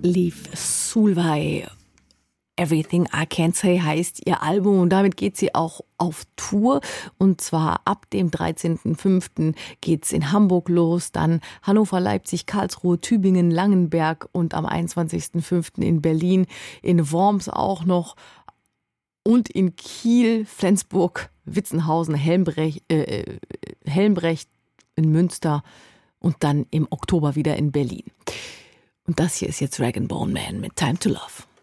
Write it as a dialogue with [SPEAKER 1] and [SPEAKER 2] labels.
[SPEAKER 1] Liv Solveig. Everything I Can't Say heißt ihr Album und damit geht sie auch auf Tour und zwar ab dem 13.05. geht's in Hamburg los, dann Hannover, Leipzig, Karlsruhe, Tübingen, Langenberg und am 21.05. in Berlin, in Worms auch noch und in Kiel, Flensburg, Witzenhausen, Helmbrecht, in Münster und dann im Oktober wieder in Berlin. Und das hier ist jetzt Rag & Bone Man mit Time to Love.